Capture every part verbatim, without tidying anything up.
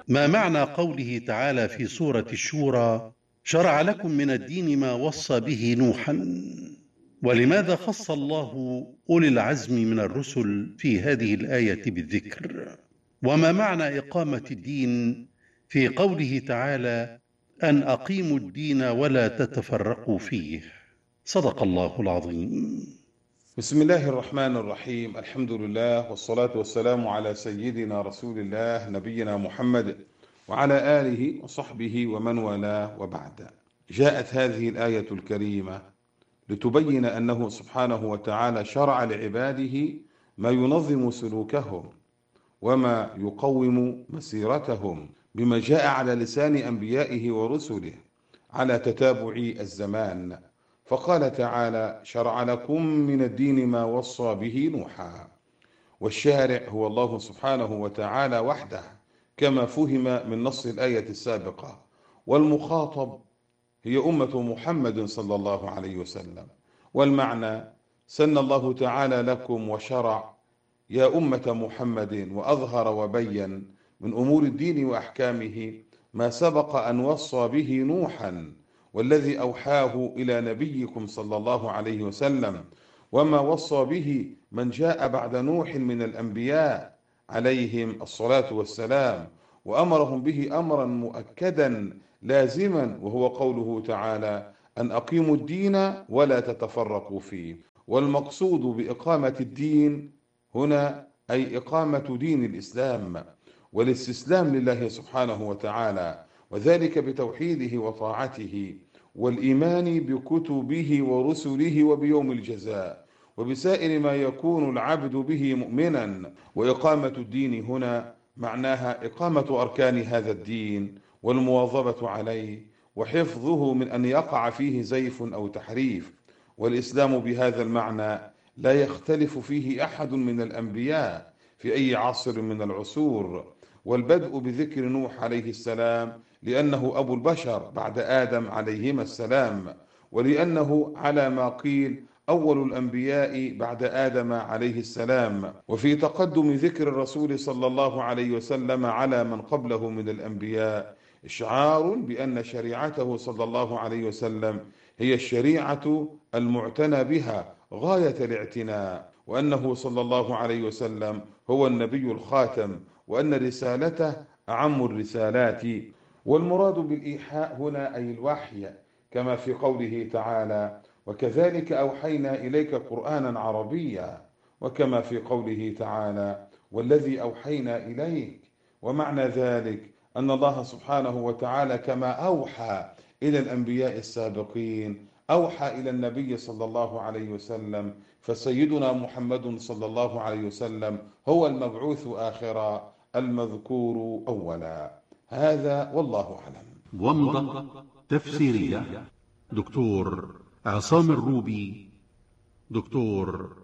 ما معنى قوله تعالى في سورة الشورى: شرع لكم من الدين ما وصى به نوحا؟ ولماذا خص الله أولي العزم من الرسل في هذه الآية بالذكر؟ وما معنى إقامة الدين في قوله تعالى: أن أقيموا الدين ولا تتفرقوا فيه؟ صدق الله العظيم. بسم الله الرحمن الرحيم. الحمد لله والصلاة والسلام على سيدنا رسول الله نبينا محمد وعلى آله وصحبه ومن والاه، وبعد. جاءت هذه الآية الكريمة لتبين أنه سبحانه وتعالى شرع لعباده ما ينظم سلوكهم وما يقوم مسيرتهم بما جاء على لسان أنبيائه ورسله على تتابع الزمان. فقال تعالى: شرع لكم من الدين ما وصى به نوحا. والشارع هو الله سبحانه وتعالى وحده كما فهم من نص الآية السابقة، والمخاطب هي أمة محمد صلى الله عليه وسلم. والمعنى: سن الله تعالى لكم وشرع يا أمة محمد وأظهر وبين من أمور الدين وأحكامه ما سبق أن وصى به نوحا، والذي أوحاه إلى نبيكم صلى الله عليه وسلم، وما وصى به من جاء بعد نوح من الأنبياء عليهم الصلاة والسلام، وأمرهم به أمرا مؤكدا لازما، وهو قوله تعالى: أن أقيموا الدين ولا تتفرقوا فيه. والمقصود بإقامة الدين هنا أي إقامة دين الإسلام والاستسلام لله سبحانه وتعالى، وذلك بتوحيده وطاعته والإيمان بكتبه ورسله وبيوم الجزاء وبسائر ما يكون العبد به مؤمنا. وإقامة الدين هنا معناها إقامة أركان هذا الدين والمواظبة عليه وحفظه من أن يقع فيه زيف أو تحريف. والإسلام بهذا المعنى لا يختلف فيه أحد من الأنبياء في أي عصر من العصور، والبدء بذكر نوح عليه السلام لأنه أبو البشر بعد آدم عليهما السلام، ولأنه على ما قيل أول الأنبياء بعد آدم عليه السلام. وفي تقدم ذكر الرسول صلى الله عليه وسلم على من قبله من الأنبياء إشعار بأن شريعته صلى الله عليه وسلم هي الشريعة المعتنى بها غاية الاعتناء، وأنه صلى الله عليه وسلم هو النبي الخاتم، وأن رسالته أعم الرسالات. والمراد بالإيحاء هنا أي الوحي، كما في قوله تعالى: وكذلك أوحينا إليك قرآنا عربيا، وكما في قوله تعالى: والذي أوحينا إليك. ومعنى ذلك أن الله سبحانه وتعالى كما أوحى إلى الأنبياء السابقين أوحى إلى النبي صلى الله عليه وسلم، فسيدنا محمد صلى الله عليه وسلم هو المبعوث آخرا المذكور أولا. هذا والله أعلم. ومضة تفسيرية دكتور عصام الروبي، دكتور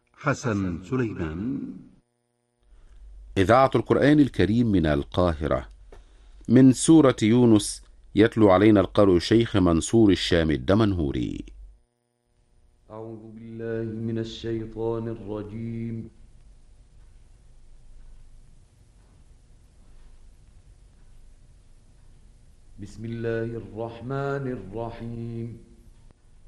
حسن سليمان. إذاعة القرآن الكريم من القاهرة، من سورة يونس، يتلو علينا القارئ الشيخ منصور الشام الدمنهوري. أعوذ بالله من الشيطان الرجيم. بسم الله الرحمن الرحيم.